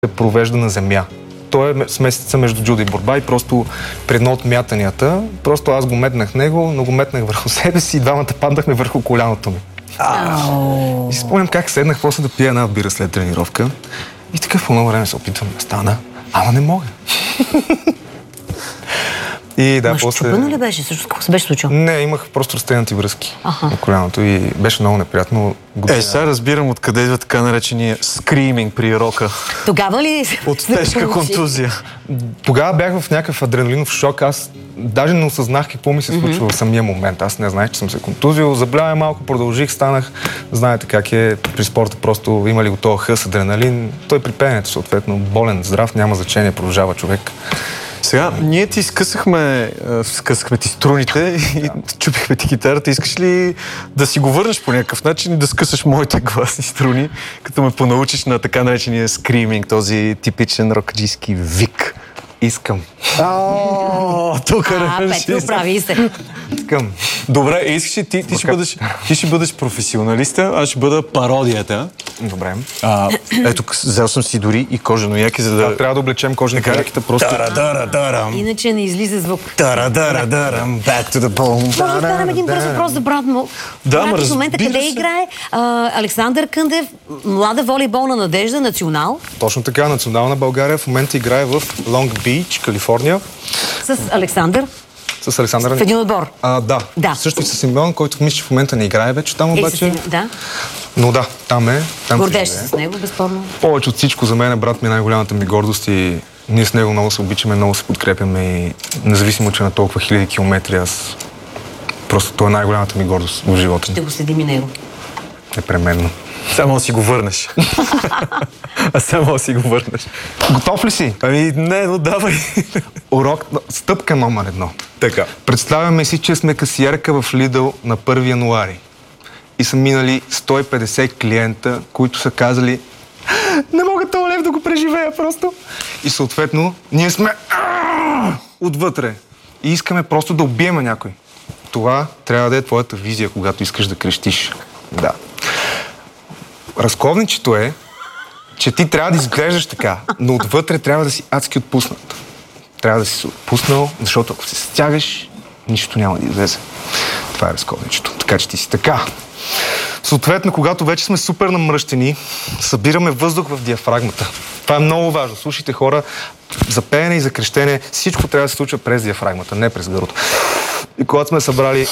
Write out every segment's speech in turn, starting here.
се провежда на земя. Той е смесица между джудо и борба и просто при едно от мятанията, просто аз го метнах него, но го метнах върху себе си и двамата паднахме върху коляното ми. И спомням как седнах после да пия една бира след тренировка и така по едно време се опитвам да стана, ама не мога. И да, после... Чупено ли беше? Също какво се беше случило? Не, имах просто разтегнати връзки на коляното и беше много неприятно. Сега разбирам откъде идва така наречения скриминг при рока. Тогава ли? От тежка контузия. Тогава бях в някакъв адреналинов шок. Аз даже не осъзнах какво ми се случва в самия момент. Аз не знаех, че съм се контузил. Заблявай малко, продължих, станах. Знаете как е при спорта, просто има ли го този хъс, адреналин. Той при пеенето съответно болен, здрав, няма значение, продължава човек. Сега, ние ти скъсахме ти струните и чупихме ти китарата. Искаш ли да си го върнеш по някакъв начин и да скъсаш моите гласни струни, като ме понаучиш на така наречения скриминг, този типичен рокаджийски вик? Искам. Тук Петро, прави се. Искам. Добре, искаш ли ти ще бъдеш професионалиста, аз ще бъда пародията. Добре. Ето, взел съм си дори и кожено яки, за да... Трябва да облечем кожени яките просто. Иначе не излиза звук. Back to the bone. Може да станем един бърз въпрос за брат му. Да, в момента къде играе? Александър Къндев, млада волейболна надежда, национал. Точно така, национална България в момента играе в Лонг Бич, Калифорния. С Александър? С Александър. В един отбор? Да. Също и с Симеон, който мисля, че в момента не играе вече там обаче. Да. Но да, там е. Гордееш се с него, безспорно. Повече от всичко за мен брат ми е най-голямата ми гордост и ние с него много се обичаме, много се подкрепяме и независимо, че на толкова хиляди километри, аз просто той е най-голямата ми гордост в живота. Ще го следим и него. Непременно. Само си го върнеш. Само си го върнеш. Готов ли си? Не, но давай. Урок, стъпка номер 1. Така. Представяме си, че сме касиерка в Lidl на 1 януари. И са минали 150 клиента, които са казали не мога този лев да го преживея просто. И съответно, ние сме отвътре. И искаме просто да убием някой. Това трябва да е твоята визия, когато искаш да крещиш. Да. Разковничето е, че ти трябва да изглеждаш така, но отвътре трябва да си адски отпуснат. Трябва да си се отпуснал, защото ако се стягаш, нищо няма да излезе. Това е разковничето. Така че ти си така. Съответно, когато вече сме супер намръщени, събираме въздух в диафрагмата. Това е много важно. Слушайте, хора, за пеене и за крещене всичко трябва да се случва през диафрагмата, не през гърлото. И когато сме събрали...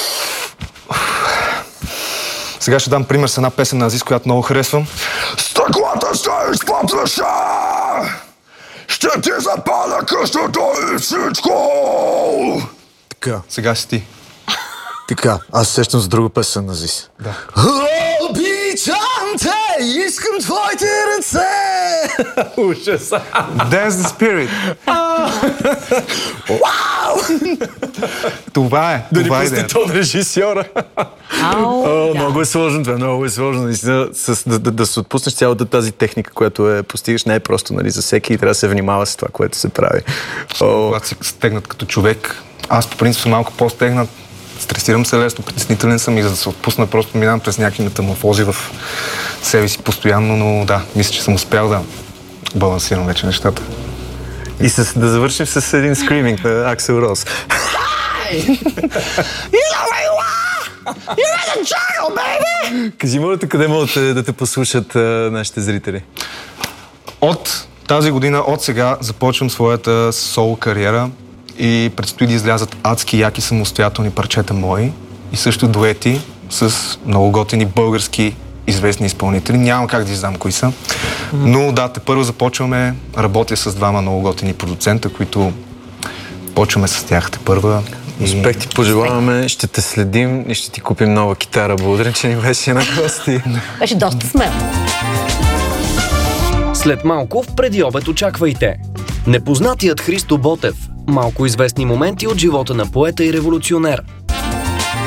Сега ще дам пример с една песен на Азис, която много харесвам. Стъклата се изпътваше! Ще ти запаля къщата и всичко! Така. Сега си ти. Така, аз сещам за друга песен на Азис. Да. Обичам те! Искам твоите ръце! Ужас! Dance the spirit! Вау! Това е. Да ни пусне тон режисьора. Много е сложно това, много е сложно. Наистина, да се отпуснеш цялата тази техника, която постигаш, не е просто, нали, за всеки и трябва да се внимава с това, което се прави. Когато се стегнат като човек, аз по принцип съм малко по-стегнат, стресирам се лесно, притеснителен съм и за да се отпусна, просто минавам през някакви метаморфози в себе си постоянно, но да, мисля, че съм успял да балансирам вече нещата. И да завършим с един скриминг на Аксел Роз. Кажи, моля, къде могат да те послушат нашите зрители? От тази година, от сега, започвам своята соло кариера и предстои да излязат адски яки самостоятелни парчета мои и също дуети с много готини български известни изпълнители. Нямам как да издам кои са. Но да, тепърво започваме. Работя с двама много готини продуцента, които почваме с тях тепърва. Успех ти пожелаваме, ще те следим и ще ти купим нова китара. Благодаря, че ни беше на гости. Беше доста смел. След малко в Преди обед очаквайте. Непознатият Христо Ботев. Малко известни моменти от живота на поета и революционер.